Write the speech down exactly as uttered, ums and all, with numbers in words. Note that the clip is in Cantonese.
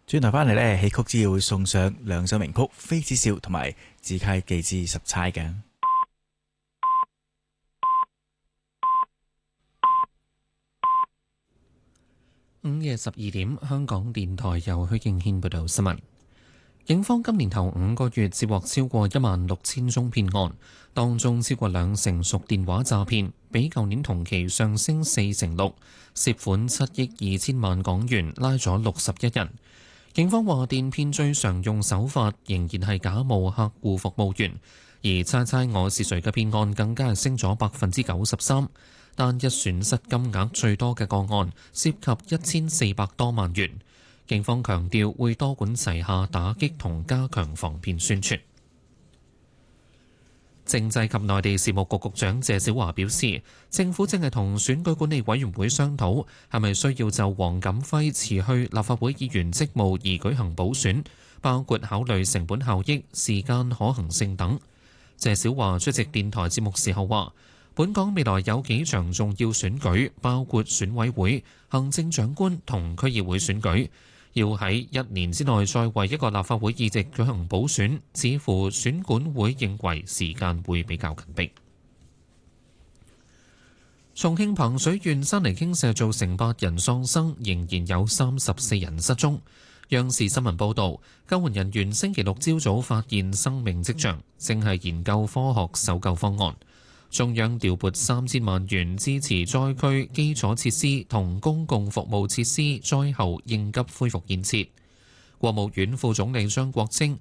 轉頭翻嚟呢，戲曲之夜會送上兩首名曲《妃子笑》同埋《自契寄之十釵》嘅。 午夜十二點，香港電台由許敬軒報道新聞。警方今年頭五個月接獲超過一萬六千宗騙案，當中超過兩成屬電話詐騙，比舊年同期上升四成六，涉款七億二千萬港元，拉咗六十一人。警方話，電騙最常用手法仍然係假冒客戶服務員，而猜猜我是誰嘅騙案更加係升咗百分之九十三。單一損失金額最多嘅個案涉及一千四百多萬元。警方強調會多管齊下打擊同加強防騙宣傳。政制及內地事務局局長謝小華表示，政府正係同選舉管理委員會商討，係咪需要就黃錦輝辭去立法會議員職務而舉行補選，包括考慮成本效益、時間可行性等。謝小華出席電台節目時候話，本港未來有幾場重要選舉，包括選委會、行政長官同區議會選舉，要喺一年之內再為一個立法會議席舉行補選，似乎選管會認為時間會比較緊迫。重慶彭水縣山泥傾瀉造成八人喪生，仍然有三十四人失蹤。央視新聞報導，救援人員星期六朝早發現生命跡象，正係研究科學搜救方案。中央調撥三千萬元支持災區基礎設施同公共服務設施災後應急恢復建設。國務院副總理張國清